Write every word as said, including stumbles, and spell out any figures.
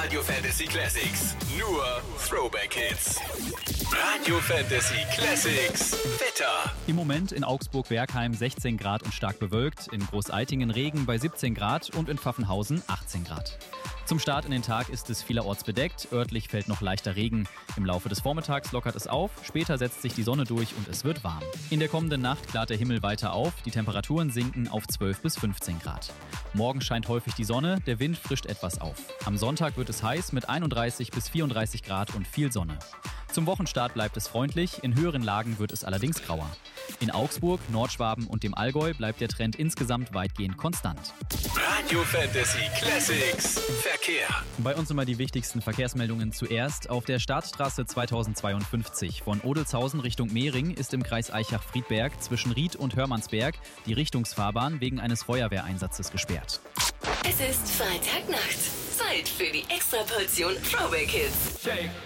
Radio Fantasy Classics. Nur Throwback Hits. Radio Fantasy Classics. Wetter. Im Moment in Augsburg-Bergheim sechzehn Grad und stark bewölkt, in Großeitingen Regen bei siebzehn Grad und in Pfaffenhausen achtzehn Grad. Zum Start in den Tag ist es vielerorts bedeckt, örtlich fällt noch leichter Regen. Im Laufe des Vormittags lockert es auf, später setzt sich die Sonne durch und es wird warm. In der kommenden Nacht klart der Himmel weiter auf, die Temperaturen sinken auf zwölf bis fünfzehn Grad. Morgen scheint häufig die Sonne, der Wind frischt etwas auf. Am Sonntag wird es heiß mit einunddreißig bis vierunddreißig Grad und viel Sonne. Zum Wochenstart bleibt es freundlich, in höheren Lagen wird es allerdings grauer. In Augsburg, Nordschwaben und dem Allgäu bleibt der Trend insgesamt weitgehend konstant. Radio Fantasy Classics. Verkehr. Bei uns immer die wichtigsten Verkehrsmeldungen zuerst. Auf der Startstraße zweitausendzweiundfünfzig von Odelshausen Richtung Mehring ist im Kreis Aichach-Friedberg zwischen Ried und Hörmannsberg die Richtungsfahrbahn wegen eines Feuerwehreinsatzes gesperrt. Es ist Freitagnacht. Zeit für die Extraportion Throwback Hits.